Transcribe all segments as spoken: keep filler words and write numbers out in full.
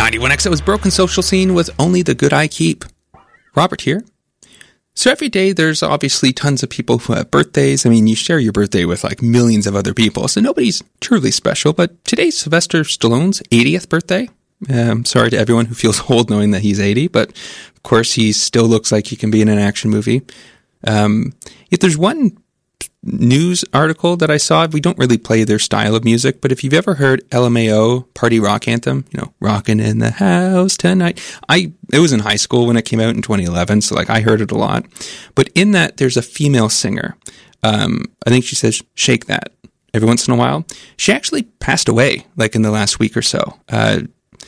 ninety-one X, it was Broken Social Scene with Only the Good I Keep. Robert here. So every day there's obviously tons of people who have birthdays. I mean, you share your birthday with like millions of other people, so nobody's truly special. But today's Sylvester Stallone's eightieth birthday. Um, sorry to everyone who feels old knowing that he's eighty, but of course he still looks like he can be in an action movie. Um, if there's one news article that I saw, we don't really play their style of music, but if you've ever heard L M A O party rock anthem, you know, rockin' in the house tonight. I, it was in high school when it came out in twenty eleven, so like I heard it a lot. But in that, there's a female singer. Um, I think she says, shake that every once in a while. She actually passed away like in the last week or so. Uh,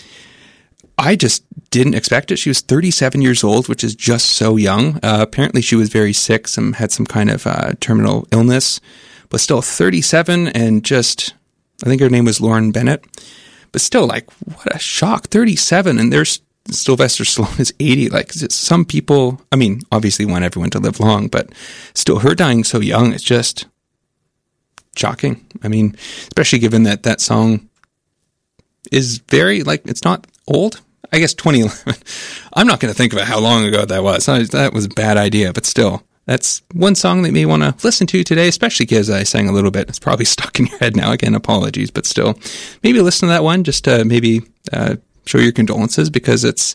I just didn't expect it. She was thirty-seven years old, which is just so young. Uh, apparently she was very sick, some had some kind of uh, terminal illness, but still thirty-seven and just, I think her name was Lauren Bennett. But still, like, what a shock. thirty-seven, and there's Sylvester Stallone is eighty. Like, some people, I mean, obviously want everyone to live long, but still her dying so young, it's just shocking. I mean, especially given that that song is very, like, it's not old. I guess twenty eleven. I'm not going to think about how long ago that was. That was a bad idea, but still, that's one song that you may want to listen to today, especially because I sang a little bit. It's probably stuck in your head now. Again, apologies, but still, maybe listen to that one just to maybe uh, show your condolences, because it's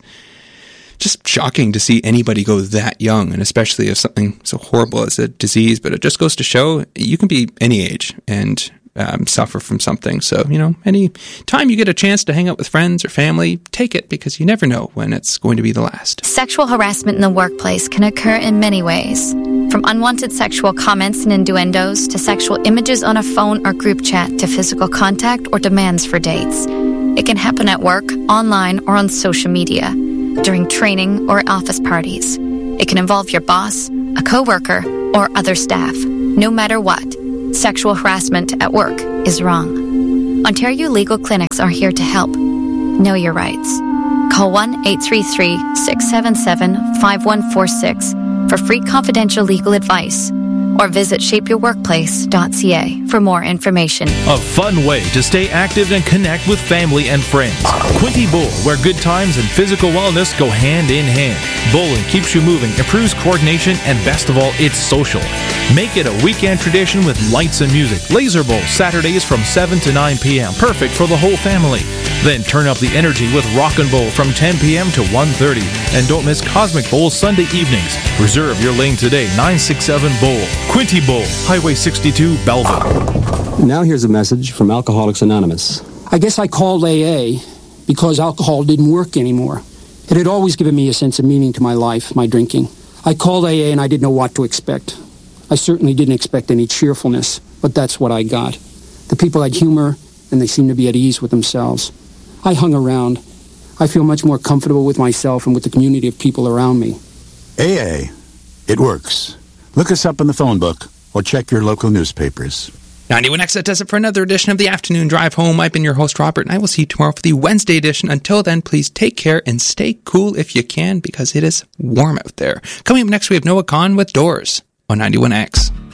just shocking to see anybody go that young, and especially if something so horrible as a disease. But it just goes to show you can be any age and Um, suffer from something. So, you know, any time you get a chance to hang out with friends or family, take it, because you never know when it's going to be the last. Sexual harassment in the workplace can occur in many ways. From unwanted sexual comments and innuendos to sexual images on a phone or group chat to physical contact or demands for dates. It can happen at work, online, or on social media, during training or at office parties. It can involve your boss, a coworker, or other staff. No matter what, sexual harassment at work is wrong. Ontario Legal Clinics are here to help. Know your rights. Call one eight three three, six seven seven, five one four six for free confidential legal advice, or visit shape your workplace dot c a for more information. A fun way to stay active and connect with family and friends. Quinty Bowl, where good times and physical wellness go hand in hand. Bowling keeps you moving, improves coordination, and best of all, it's social. Make it a weekend tradition with lights and music. Laser Bowl, Saturdays from seven to nine p.m. Perfect for the whole family. Then turn up the energy with Rockin' Bowl from ten p.m. to one thirty. And don't miss Cosmic Bowl Sunday evenings. Reserve your lane today, nine six seven Bowl. Quinty Bowl, Highway sixty-two, Belleville. Now here's a message from Alcoholics Anonymous. I guess I called A A because alcohol didn't work anymore. It had always given me a sense of meaning to my life, my drinking. I called A A and I didn't know what to expect. I certainly didn't expect any cheerfulness, but that's what I got. The people had humor, and they seemed to be at ease with themselves. I hung around. I feel much more comfortable with myself and with the community of people around me. A A. It works. Look us up in the phone book or check your local newspapers. ninety-one X, that does it for another edition of the Afternoon Drive Home. I've been your host, Robert, and I will see you tomorrow for the Wednesday edition. Until then, please take care and stay cool if you can, because it is warm out there. Coming up next, we have Noah Kahn with Doors on ninety-one X.